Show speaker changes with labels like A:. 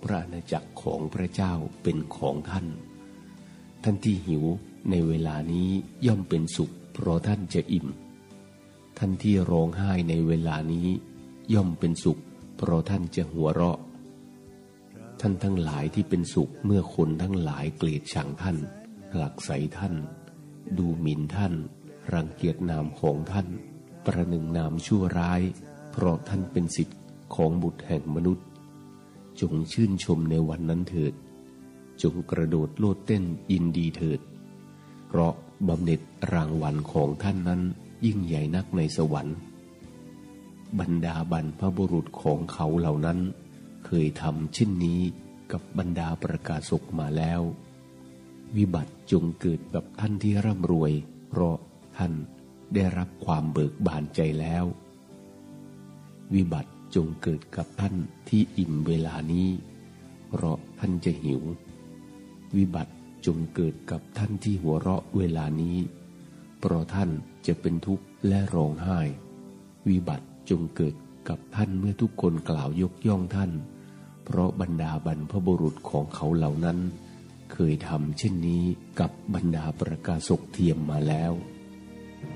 A: ระอาณาจักรของพระเจ้าเป็นของท่านท่านที่หิวในเวลานี้ย่อมเป็นสุขเพราะท่านจะอิ่มท่านที่ร้องไห้ในเวลานี้ย่อมเป็นสุขเพราะท่านจะหัวเราะท่านทั้งหลายที่เป็นสุขเมื่อคนทั้งหลายเกลียดชังท่านผลักไสท่านดูหมิ่นท่านรังเกียจนามของท่านประหนึ่งนามชั่วร้ายเพราะท่านเป็นศิษย์ของบุตรแห่งมนุษย์จงชื่นชมในวันนั้นเถิดจงกระโดดโลดเต้นยินดีเถิดเพราะบำเหน็จรางวัลของท่านนั้นยิ่งใหญ่นักในสวรรค์บรรดาบรรพบุรุษของเขาเหล่านั้นเคยทำเช่นนี้กับบรรดาประกาศกมาแล้ววิบัติจงเกิดกับท่านที่ร่ำรวยเพราะท่านได้รับความเบิกบานใจแล้ววิบัติจงเกิดกับท่านที่อิ่มเวลานี้เพราะท่านจะหิววิบัติจงเกิดกับท่านที่หัวเราะเวลานี้เพราะท่านจะเป็นทุกข์และร้องไห้วิบัติจงเกิดกับท่านเมื่อทุกคนกล่าวยกย่องท่านเพราะบรรดาบรรพบุรุษของเขาเหล่านั้นเคยทำเช่นนี้กับบรรดาประกาศกเทียมมาแล้ว